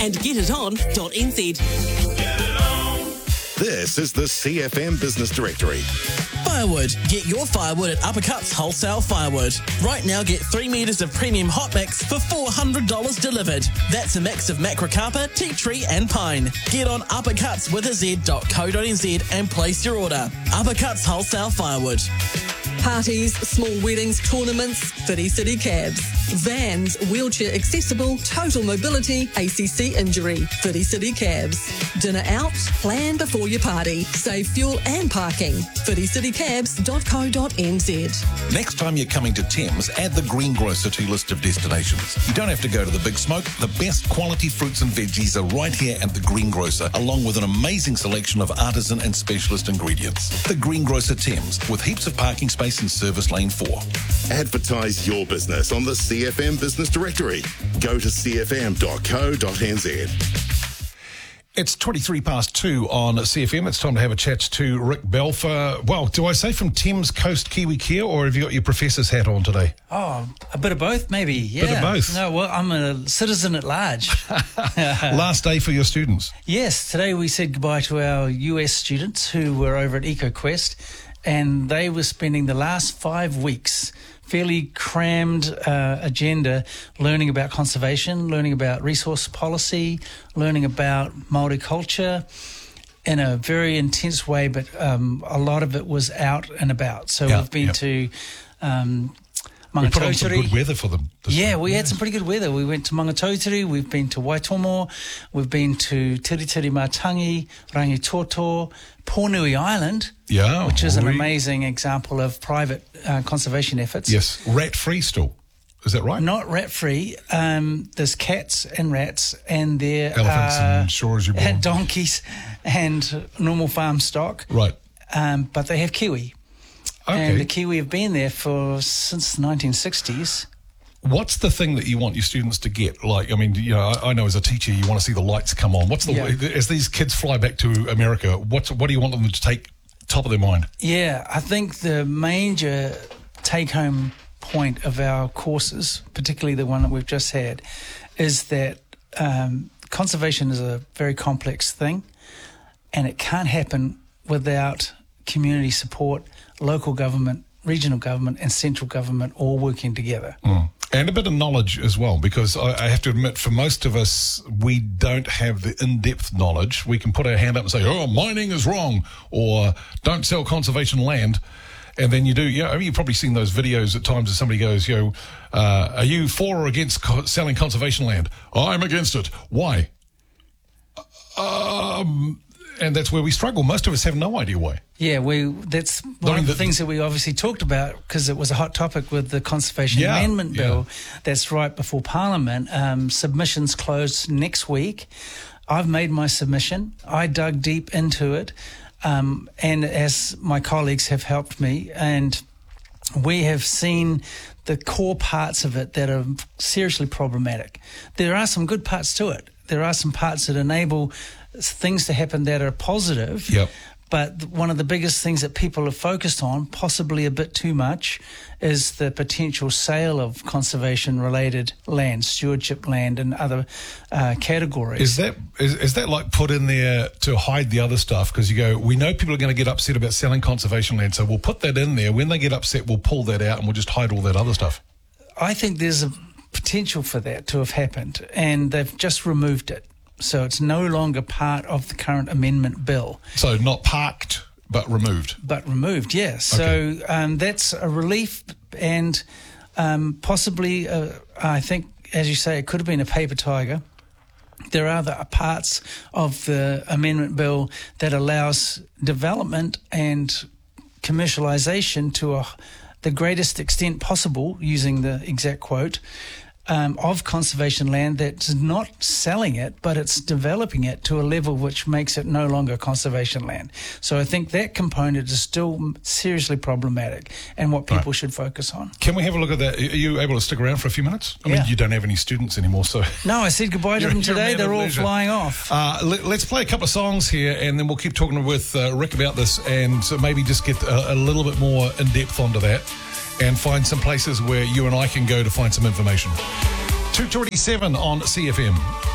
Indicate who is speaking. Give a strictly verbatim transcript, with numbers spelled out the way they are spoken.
Speaker 1: and get it on dot n z.
Speaker 2: This is the C F M Business Directory.
Speaker 3: Firewood. Get your firewood at Uppercuts Wholesale Firewood. Right now, get three metres of premium hot mix for four hundred dollars delivered. That's a mix of macrocarpa, tea tree and pine. Get on uppercuts with a z dot co dot n z and place your order. Uppercuts Wholesale Firewood.
Speaker 4: Parties, small weddings, tournaments, Whiti City Cabs. Vans, wheelchair accessible, total mobility, A C C injury, Whiti City Cabs. Dinner out, plan before your party. Save fuel and parking. whiti city cabs dot co dot n z.
Speaker 5: Next time you're coming to Thames, add the Greengrocer to your list of destinations. You don't have to go to the big smoke. The best quality fruits and veggies are right here at the Greengrocer, along with an amazing selection of artisan and specialist ingredients. The Greengrocer Thames, with heaps of parking space in Service Lane four.
Speaker 2: Advertise your business on the C F M Business Directory. Go to c f m dot co dot n z.
Speaker 5: It's twenty-three past two on C F M. It's time to have a chat to Rick Belfer. Well, do I say from Thames Coast Kiwi Care, or have you got your professor's hat on today?
Speaker 6: Oh, a bit of both, maybe. Yeah.
Speaker 5: Bit of both.
Speaker 6: No, well, I'm a citizen at large.
Speaker 5: Last day for your students.
Speaker 6: Yes, today we said goodbye to our U S students who were over at EcoQuest, and they were spending the last five weeks fairly crammed uh, agenda, learning about conservation, learning about resource policy, learning about Māori culture in a very intense way, but um, a lot of it was out and about. So
Speaker 5: Yeah,
Speaker 6: we've been
Speaker 5: yeah.
Speaker 6: to um,
Speaker 5: We put on some
Speaker 6: Mangatauteri.
Speaker 5: good weather for them. this
Speaker 6: Yeah,
Speaker 5: week.
Speaker 6: we had some pretty good weather. We went to Mangatauteri, we've been to Waitomo, we've been to Tiritiri Matangi, Rangitoto, Pōnui Island,
Speaker 5: Yeah,
Speaker 6: which is an
Speaker 5: we-
Speaker 6: amazing example of private uh, conservation efforts.
Speaker 5: Yes, rat-free still. Is that right?
Speaker 6: Not rat-free. Um, there's cats and rats, and there
Speaker 5: Elephants
Speaker 6: are
Speaker 5: and sure as you're born.
Speaker 6: and donkeys and normal farm stock.
Speaker 5: Right.
Speaker 6: Um, but they have kiwi.
Speaker 5: Okay.
Speaker 6: And the kiwi have been there for since the nineteen sixties.
Speaker 5: What's the thing that you want your students to get? Like, I mean, you know, I, I know as a teacher, you want to see the lights come on. What's the
Speaker 6: Yeah.
Speaker 5: as these kids fly back to America? What's what do you want them to take top of their mind?
Speaker 6: Yeah, I think the major take-home point of our courses, particularly the one that we've just had, is that um, conservation is a very complex thing, and it can't happen without community support, local government, regional government, and central government all working together.
Speaker 5: Mm. And a bit of knowledge as well, because I, I have to admit, for most of us, we don't have the in-depth knowledge. We can put our hand up and say, oh, mining is wrong, or don't sell conservation land. And then you do, you know, you've probably seen those videos at times that somebody goes, you know, uh, are you for or against co- selling conservation land? I'm against it. Why? Um, and that's where we struggle. Most of us have no idea why.
Speaker 6: Yeah, we that's one
Speaker 5: mean,
Speaker 6: of the
Speaker 5: the-
Speaker 6: things that we obviously talked about because it was a hot topic with the Conservation
Speaker 5: Yeah,
Speaker 6: Amendment
Speaker 5: yeah.
Speaker 6: Bill that's right before Parliament. Um, submissions close next week. I've made my submission. I dug deep into it, um, and as my colleagues have helped me, and we have seen the core parts of it that are seriously problematic. There are some good parts to it. There are some parts that enable things to happen that are positive.
Speaker 5: Yep.
Speaker 6: But one of the biggest things that people have focused on, possibly a bit too much, is the potential sale of conservation-related land, stewardship land, and other uh, categories.
Speaker 5: Is that is, is that like put in there to hide the other stuff? Because you go, we know people are going to get upset about selling conservation land, so we'll put that in there. When they get upset, we'll pull that out and we'll just hide all that other stuff.
Speaker 6: I think there's a potential for that to have happened, and they've just removed it. So it's no longer part of the current amendment bill.
Speaker 5: So not parked, but removed.
Speaker 6: But removed, yes.
Speaker 5: Okay.
Speaker 6: So um, that's a relief, and um, possibly, uh, I think, as you say, it could have been a paper tiger. There are other parts of the amendment bill that allows development and commercialisation to a, the greatest extent possible, using the exact quote, Um, of conservation land that's not selling it, but it's developing it to a level which makes it no longer conservation land. So I think that component is still seriously problematic and what people
Speaker 5: Right.
Speaker 6: should focus on.
Speaker 5: Can we have a look at that? Are you able to stick around for a few minutes? I
Speaker 6: Yeah.
Speaker 5: mean, you don't have any students anymore, so...
Speaker 6: No, I said goodbye to
Speaker 5: You're-
Speaker 6: them
Speaker 5: you're a
Speaker 6: today.
Speaker 5: man
Speaker 6: They're
Speaker 5: of
Speaker 6: all
Speaker 5: leisure.
Speaker 6: flying off.
Speaker 5: Uh, let, let's play a couple of songs here, and then we'll keep talking with uh, Rick about this, and so maybe just get a, a little bit more in-depth onto that, and find some places where you and I can go to find some information. two twenty-seven on C F M.